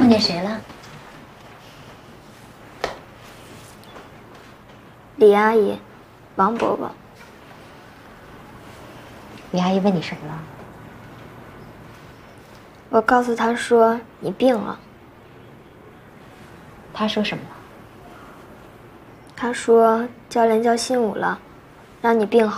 碰见谁了？ 李阿姨，王伯伯。 李阿姨问你什么了？ 我告诉她说你病了。 她说什么了？ 她说教练教新舞了，让你病好。